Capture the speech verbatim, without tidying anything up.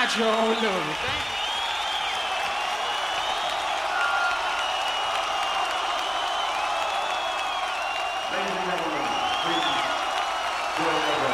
Joe Louis. Ladies and gentlemen, please join us.